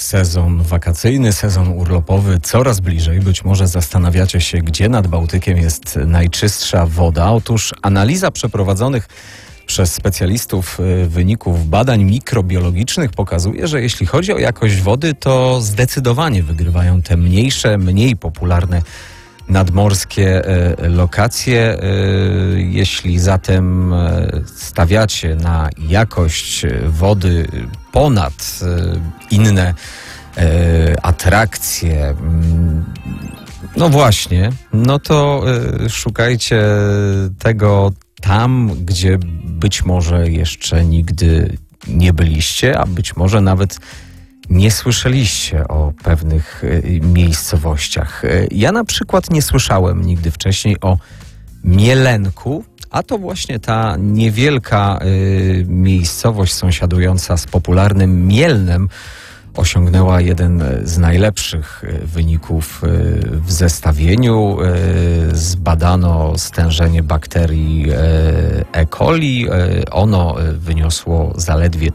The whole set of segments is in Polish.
Sezon wakacyjny, sezon urlopowy coraz bliżej. Być może zastanawiacie się, gdzie nad Bałtykiem jest najczystsza woda. Otóż analiza przeprowadzonych przez specjalistów wyników badań mikrobiologicznych pokazuje, że jeśli chodzi o jakość wody, to zdecydowanie wygrywają te mniejsze, mniej popularne nadmorskie lokacje. Jeśli zatem stawiacie na jakość wody ponad inne atrakcje, no właśnie, no to szukajcie tego tam, gdzie być może jeszcze nigdy nie byliście, a być może nawet nie słyszeliście o pewnych miejscowościach. Ja na przykład nie słyszałem nigdy wcześniej o Mielenku, a to właśnie ta niewielka miejscowość sąsiadująca z popularnym Mielnem osiągnęła jeden z najlepszych wyników w zestawieniu. Zbadano stężenie bakterii E. coli. Ono wyniosło zaledwie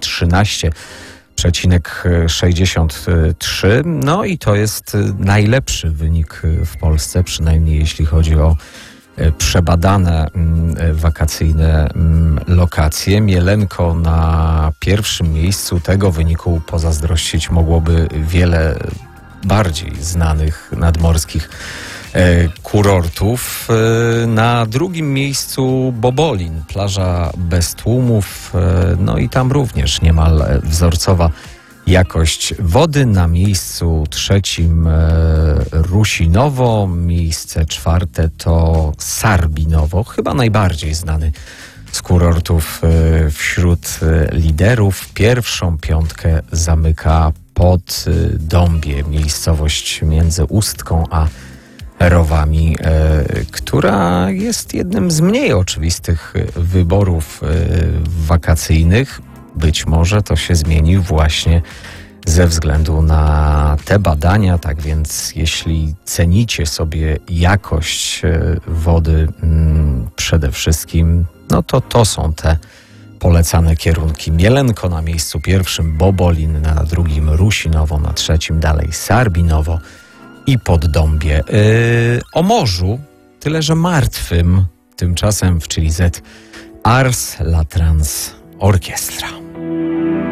13,63. No i to jest najlepszy wynik w Polsce, przynajmniej jeśli chodzi o przebadane wakacyjne lokacje. Mielenko na pierwszym miejscu. Tego wyniku pozazdrościć mogłoby wiele bardziej znanych nadmorskich kurortów. Na drugim miejscu Bobolin, plaża bez tłumów. No i tam również niemal wzorcowa jakość wody. Na miejscu trzecim Rusinowo, miejsce czwarte to Sarbinowo, chyba najbardziej znany z kurortów wśród liderów. Pierwszą piątkę zamyka Poddąbie, miejscowość między Ustką a Rowami, która jest jednym z mniej oczywistych wyborów wakacyjnych. Być może to się zmieni właśnie ze względu na te badania. Tak więc jeśli cenicie sobie jakość wody przede wszystkim, no to są te polecane kierunki. Mielenko na miejscu pierwszym, Bobolin na drugim, Rusinowo na trzecim, dalej Sarbinowo i Poddąbie. O morzu, tyle że martwym, tymczasem w Chili Z Ars La Trans Orkiestra.